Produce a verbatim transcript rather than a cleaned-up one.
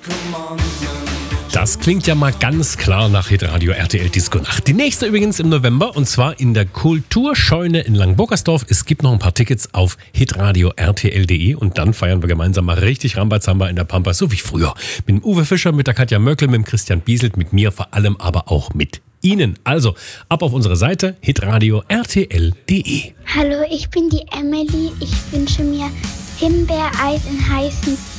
Das klingt ja mal ganz klar nach Hitradio R T L Disco Nacht. Die nächste übrigens im November und zwar in der Kulturscheune in Langbockersdorf. Es gibt noch ein paar Tickets auf hitradio r t l punkt d e und dann feiern wir gemeinsam mal richtig Rambazamba in der Pampa, so wie früher. Mit dem Uwe Fischer, mit der Katja Möckel, mit dem Christian Bieselt, mit mir vor allem aber auch mit Ihnen. Also ab auf unsere Seite hitradio r t l punkt d e. Hallo, ich bin die Emily. Ich wünsche mir Himbeereis in heißen